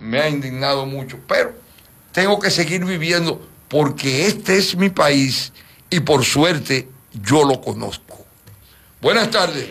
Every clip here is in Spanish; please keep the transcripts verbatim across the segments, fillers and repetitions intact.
me ha indignado mucho, pero tengo que seguir viviendo porque este es mi país y por suerte yo lo conozco. Buenas tardes.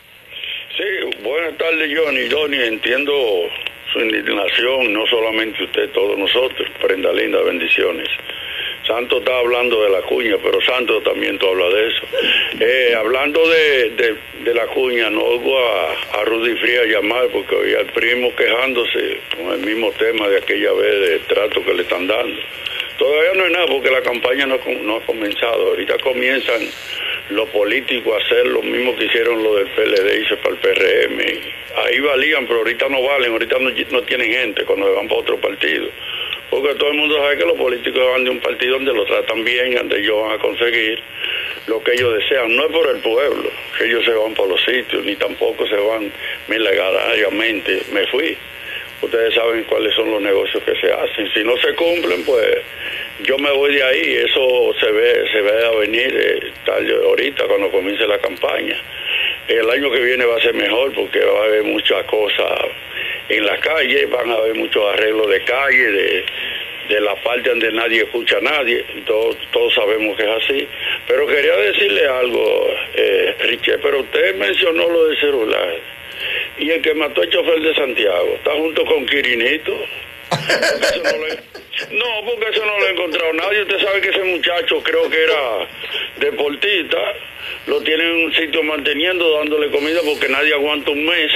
Sí, buenas tardes, Johnny. Johnny, entiendo su indignación, no solamente usted, todos nosotros. Prenda linda, bendiciones. Santo está hablando de la cuña, pero Santo también tú hablas de eso. Eh, hablando de, de, de la cuña, no oigo a, a Rudy Frías llamar porque oía al primo quejándose con el mismo tema de aquella vez del trato que le están dando. Todavía no es nada porque la campaña no, no ha comenzado. Ahorita comienzan los políticos a hacer lo mismo que hicieron los del P L D y se para el P R M. Ahí valían, pero ahorita no valen, ahorita no, no tienen gente cuando van para otro partido. Porque todo el mundo sabe que los políticos van de un partido donde lo tratan bien, donde ellos van a conseguir lo que ellos desean. No es por el pueblo, que ellos se van por los sitios, ni tampoco se van milagrosamente. Me fui. Ustedes saben cuáles son los negocios que se hacen. Si no se cumplen, pues yo me voy de ahí. Eso se ve se ve a venir eh, tarde ahorita cuando comience la campaña. El año que viene va a ser mejor porque va a haber muchas cosas en la calle, van a haber muchos arreglos de calle, de, de la parte donde nadie escucha a nadie, todos, todos sabemos que es así. Pero quería decirle algo, eh, Richie, pero usted mencionó lo del celular. Y el que mató al chofer de Santiago, ¿está junto con Quirinito? Eso no, lo he... no, porque eso no lo ha encontrado nadie. Usted sabe que ese muchacho, creo que era deportista, lo tiene en un sitio manteniendo, dándole comida, porque nadie aguanta un mes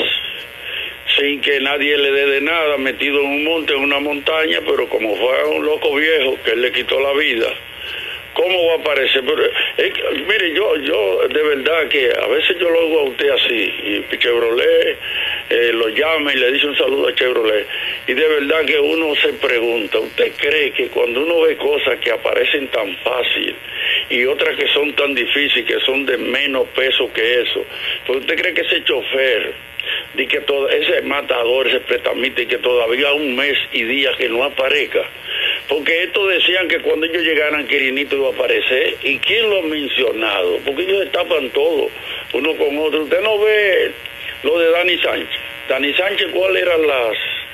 sin que nadie le dé de nada, metido en un monte, en una montaña, pero como fue un loco viejo que él le quitó la vida, ¿cómo va a aparecer? Pero, es que, mire, yo yo de verdad que a veces yo lo hago a usted así, y Chevrolet eh, lo llama y le dice un saludo a Chevrolet, y de verdad que uno se pregunta, ¿usted cree que cuando uno ve cosas que aparecen tan fácil y otras que son tan difíciles, que son de menos peso que eso, pues usted cree que ese chofer, de que todo, ese matador, ese prestamista, y que todavía un mes y días que no aparezca? Porque estos decían que cuando ellos llegaran Quirinito iba a aparecer, y quién lo ha mencionado, porque ellos destapan todo uno con otro. Usted no ve lo de Dani Sánchez. Dani Sánchez, ¿cuáles eran las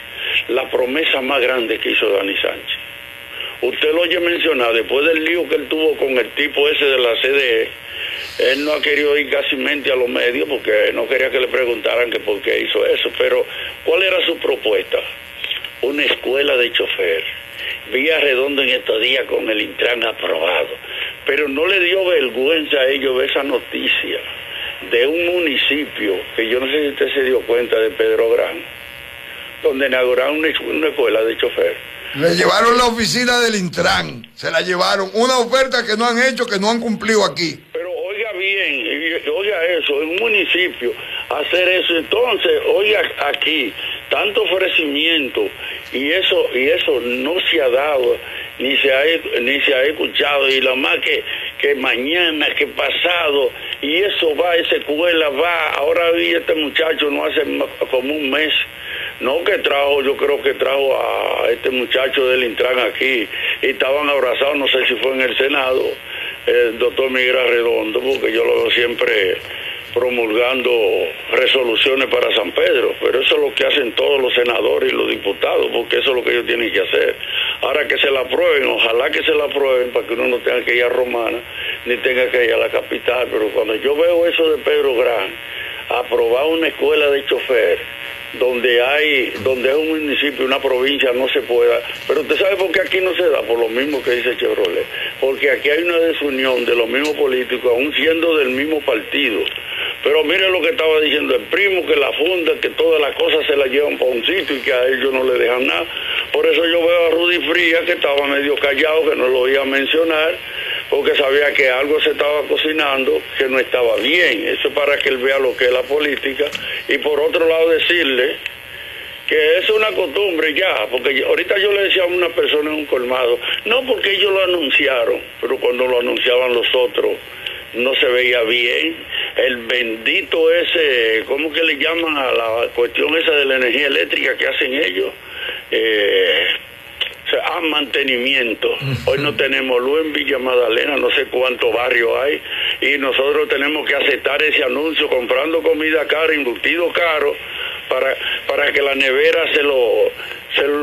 la promesa más grande que hizo Dani Sánchez? Usted lo oye mencionar, después del lío que él tuvo con el tipo ese de la C D E, él no ha querido ir casi mente a los medios porque no quería que le preguntaran que por qué hizo eso. Pero ¿cuál era su propuesta? Una escuela de chofer. Vía Redondo en estos días con el Intran aprobado. Pero no le dio vergüenza a ellos ver esa noticia de un municipio, que yo no sé si usted se dio cuenta, de Pedro Gran, donde inauguraron una, una escuela de chofer. Le llevaron la oficina del Intran, se la llevaron, una oferta que no han hecho, que no han cumplido aquí. Pero oiga bien, oiga eso, en un municipio, hacer eso, entonces, oiga aquí, tanto ofrecimiento, y eso y eso no se ha dado, ni se ha, ni se ha escuchado, y lo más que, que mañana, que pasado, y eso va, esa escuela va, ahora vi este muchacho no hace como un mes, no que trajo, yo creo que trajo a este muchacho del Intran aquí, y estaban abrazados, no sé si fue en el Senado, el doctor Miguel Arredondo, porque yo lo veo siempre promulgando resoluciones para San Pedro, pero eso es lo que hacen todos los senadores y los diputados, porque eso es lo que ellos tienen que hacer. Ahora que se la aprueben, ojalá que se la aprueben para que uno no tenga que ir a Romana, ni tenga que ir a la capital, pero cuando yo veo eso de Pedro Gran, aprobar una escuela de chofer, donde hay, donde es un municipio, una provincia, no se pueda. Pero usted sabe por qué aquí no se da, por lo mismo que dice Chevrolet, porque aquí hay una desunión de los mismos políticos, aún siendo del mismo partido. Pero mire lo que estaba diciendo el primo, que la funda, que todas las cosas se las llevan para un sitio y que a ellos no le dejan nada. Por eso yo veo a Rudy Frías, que estaba medio callado, que no lo oía mencionar, porque sabía que algo se estaba cocinando que no estaba bien. Eso es para que él vea lo que es la política. Y por otro lado decirle que es una costumbre ya, porque ahorita yo le decía a una persona en un colmado, no porque ellos lo anunciaron, pero cuando lo anunciaban los otros no se veía bien. El bendito ese, ¿cómo que le llaman a la cuestión esa de la energía eléctrica que hacen ellos? Eh... a mantenimiento. Hoy no tenemos luz en Villa Magdalena, no sé cuántos barrios hay, y nosotros tenemos que aceptar ese anuncio comprando comida cara, embutido caro, para, para que la nevera se lo, se lo